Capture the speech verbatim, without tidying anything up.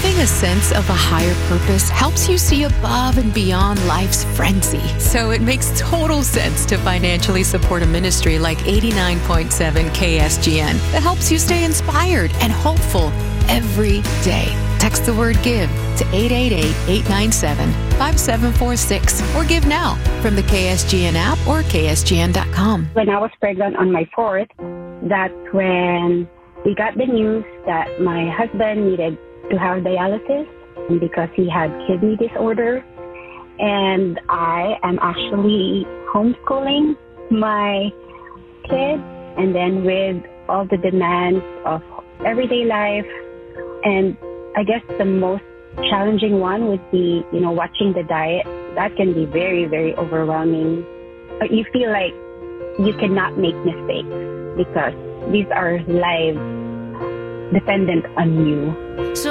Having a sense of a higher purpose helps you see above and beyond life's frenzy. So it makes total sense to financially support a ministry like eighty-nine point seven K S G N that helps you stay inspired and hopeful every day. Text the word GIVE to eight eight eight, eight nine seven, five seven four six or give now from the K S G N app or K S G N dot com. When I was pregnant on my fourth, that's when we got the news that my husband needed to have dialysis because he had kidney disorder. And I am actually homeschooling my kids, and then with all the demands of everyday life. And I guess the most challenging one would be, you know, watching the diet. That can be very, very overwhelming. You feel like you cannot make mistakes because these are lives dependent on you.